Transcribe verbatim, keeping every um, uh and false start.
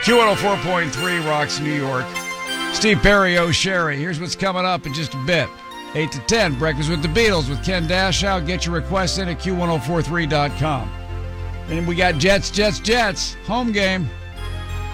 Q one oh four point three rocks New York. Steve Perry, O'Sherry. Here's what's coming up in just a bit. eight to ten, Breakfast with the Beatles with Ken Dashow. Get your requests in at Q ten forty-three dot com. And we got Jets, Jets, Jets. Home game.